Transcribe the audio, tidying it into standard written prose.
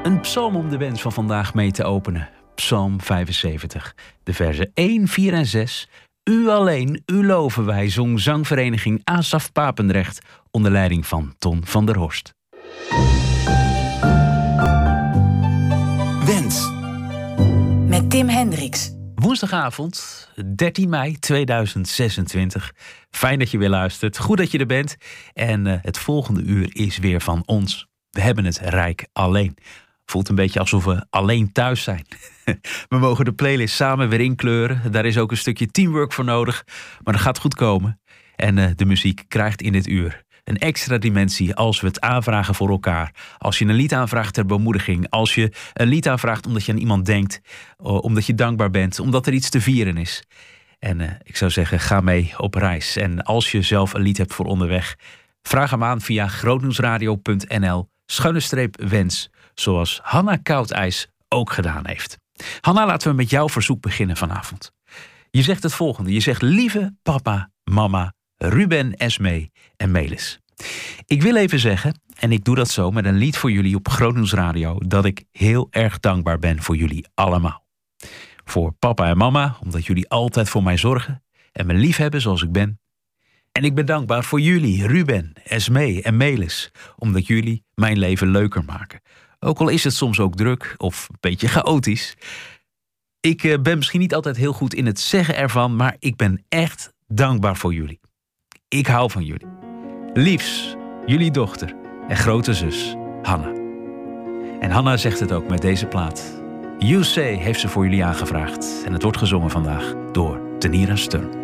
Een psalm om de wens van vandaag mee te openen. Psalm 75, de verzen 1, 4 en 6. U alleen, u loven wij, zong zangvereniging Asaf Papendrecht onder leiding van Ton van der Horst. Wens. Met Tim Hendricks. Woensdagavond, 13 mei 2026. Fijn dat je weer luistert. Goed dat je er bent. En het volgende uur is weer van ons. We hebben het Rijk alleen. Voelt een beetje alsof we alleen thuis zijn. We mogen de playlist samen weer inkleuren. Daar is ook een stukje teamwork voor nodig. Maar dat gaat goed komen. En de muziek krijgt in dit uur een extra dimensie als we het aanvragen voor elkaar. Als je een lied aanvraagt ter bemoediging. Als je een lied aanvraagt omdat je aan iemand denkt. Omdat je dankbaar bent. Omdat er iets te vieren is. En ik zou zeggen, ga mee op reis. En als je zelf een lied hebt voor onderweg, vraag hem aan via grootnieuwsradio.nl/wens. Zoals Hanna Koudijs ook gedaan heeft. Hanna, laten we met jouw verzoek beginnen vanavond. Je zegt het volgende. Je zegt: lieve papa, mama, Ruben, Esmee en Melis. Ik wil even zeggen, en ik doe dat zo met een lied voor jullie op Grootnieuwsradio, dat ik heel erg dankbaar ben voor jullie allemaal. Voor papa en mama, omdat jullie altijd voor mij zorgen en me lief hebben zoals ik ben. En ik ben dankbaar voor jullie, Ruben, Esmee en Melis, omdat jullie mijn leven leuker maken. Ook al is het soms ook druk of een beetje chaotisch. Ik ben misschien niet altijd heel goed in het zeggen ervan, maar ik ben echt dankbaar voor jullie. Ik hou van jullie. Liefs, jullie dochter en grote zus, Hanna. En Hanna zegt het ook met deze plaat. You Say heeft ze voor jullie aangevraagd. En het wordt gezongen vandaag door Tenira Sturm.